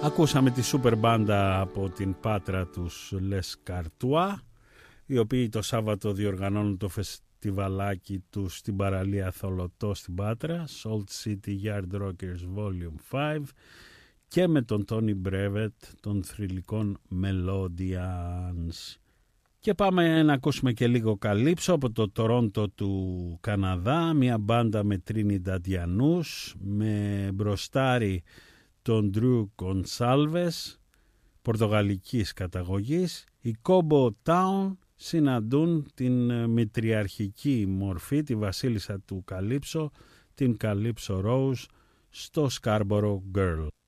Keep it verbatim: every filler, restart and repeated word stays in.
Ακούσαμε τη σούπερ μπάντα από την Πάτρα τους Les Cartois, οι οποίοι το Σάββατο διοργανώνουν το φεστιβαλάκι τους στην παραλία Θολωτό στην Πάτρα, Salt City Yard Rockers Volume πέντε, και με τον Τόνι Μπρέβετ των θρυλικών Melodians. Και πάμε να ακούσουμε και λίγο καλύψο από το Τορόντο του Καναδά, μια μπάντα με Τρινινταντιανούς, με μπροστάρι τον Drew Gonsalves, πορτογαλικής καταγωγής. Οι Cobo Town συναντούν την μητριαρχική μορφή, τη βασίλισσα του Καλύψο, την Καλύψο Rose, στο Scarborough Girl.